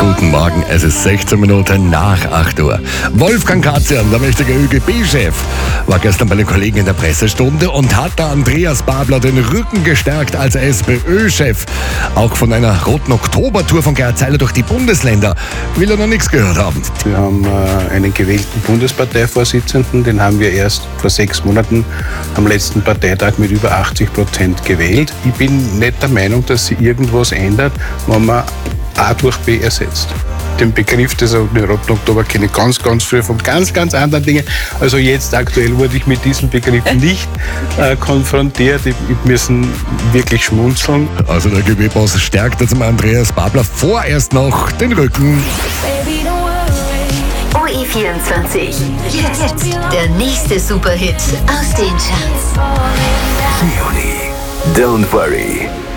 Guten Morgen, es ist 16 Minuten nach 8 Uhr. Wolfgang Katzian, der mächtige ÖGB-Chef, war gestern bei den Kollegen in der Pressestunde und hat da Andreas Babler den Rücken gestärkt als SPÖ-Chef. Auch von einer roten Oktobertour von Gerhard Zeiler durch die Bundesländer will er noch nichts gehört haben. Wir haben einen gewählten Bundesparteivorsitzenden, den haben wir erst vor 6 Monaten am letzten Parteitag mit über 80% gewählt. Ich bin nicht der Meinung, dass sich irgendwas ändert, wenn man A durch B ersetzt. Den Begriff des Roten Oktober kenne ich ganz früh von ganz anderen Dingen. Also jetzt aktuell wurde ich mit diesem Begriff nicht konfrontiert. Ich müssen wirklich schmunzeln. Also der ÖGB-Boss stärkt jetzt mal Andreas Babler vorerst noch den Rücken. OE24. Jetzt der nächste Superhit aus den Charts. Don't worry.